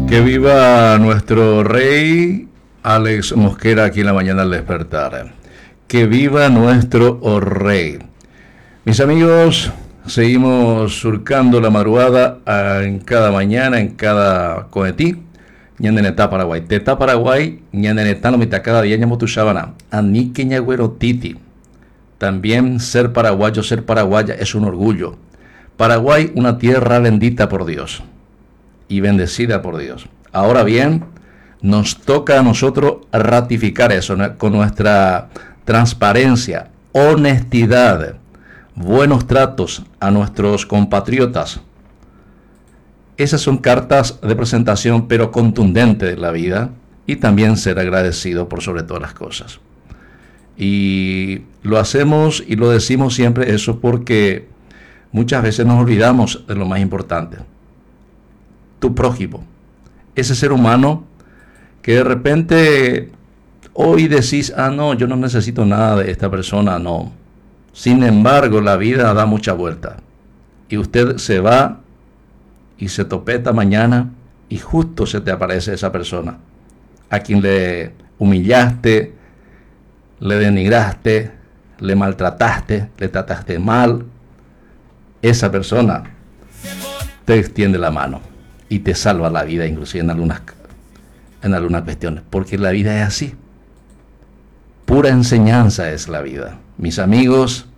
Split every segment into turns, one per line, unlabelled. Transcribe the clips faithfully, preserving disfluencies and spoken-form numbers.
Que viva nuestro rey Alex Mosquera aquí en la mañana al despertar. Que viva nuestro oh rey. Mis amigos, seguimos surcando la madrugada en cada mañana, en cada cohetí. Ñandenetá Paraguay. Teta Paraguay, ñandenetá no mitad cada día ñamo tu shabana. Anique ñagüero titi. También ser paraguayo, ser paraguaya es un orgullo. Paraguay, una tierra bendita por Dios y bendecida por Dios. Ahora bien, nos toca a nosotros ratificar eso, ¿no?, con nuestra transparencia, honestidad, buenos tratos a nuestros compatriotas. Esas son cartas de presentación, pero contundentes de la vida, y también ser agradecido por sobre todas las cosas. Y lo hacemos y lo decimos siempre eso porque muchas veces nos olvidamos de lo más importante. Tu prójimo, ese ser humano que de repente hoy decís, ah no, yo no necesito nada de esta persona, no. Sin embargo, la vida da mucha vuelta y usted se va y se topeta mañana y justo se te aparece esa persona a quien le humillaste, le denigraste, le maltrataste, le trataste mal. Esa persona te extiende la mano y te salva la vida, inclusive en algunas, en algunas cuestiones, porque la vida es así. Pura enseñanza es la vida. Mis amigos,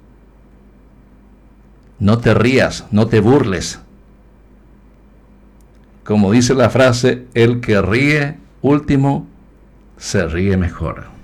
no te rías, no te burles. Como dice la frase, el que ríe último se ríe mejor.